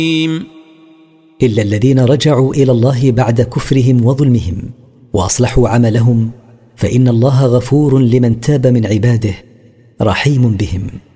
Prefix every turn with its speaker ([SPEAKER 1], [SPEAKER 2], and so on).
[SPEAKER 1] إلا الذين رجعوا إلى الله بعد كفرهم وظلمهم وأصلحوا عملهم فإن الله غفور لمن تاب من عباده رحيم بهم.